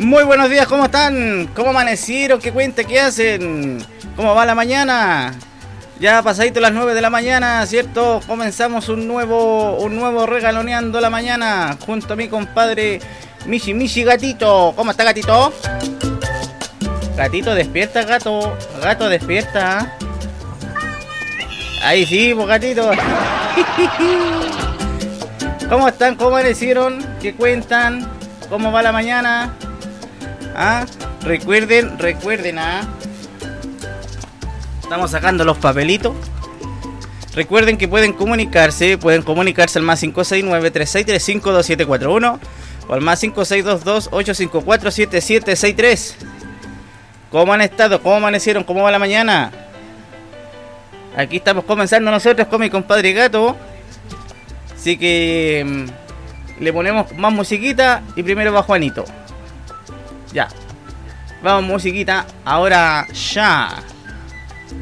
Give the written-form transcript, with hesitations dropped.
Muy buenos días, ¿cómo están? ¿Cómo amanecieron? ¿Qué cuenta? ¿Qué hacen? ¿Cómo va la mañana? Ya pasadito las 9 de la mañana, ¿cierto? Comenzamos un nuevo regaloneando la mañana junto a mi compadre Michi Gatito. ¿Cómo está, Gatito? Gatito, despierta, gato. Gato, despierta. Ahí sí, pues, Gatito. ¿Cómo están? ¿Cómo amanecieron? ¿Qué cuentan? ¿Cómo va la mañana? ¿Ah? Recuerden, estamos sacando los papelitos. Recuerden que pueden comunicarse al más 569-3635-2741 o al más 5622-854-7763. ¿Cómo han estado? ¿Cómo amanecieron? ¿Cómo va la mañana? Aquí estamos comenzando nosotros con mi compadre Gato. Así que le ponemos más musiquita y primero va Juanito. Ya. Vamos, musiquita. Ahora ya.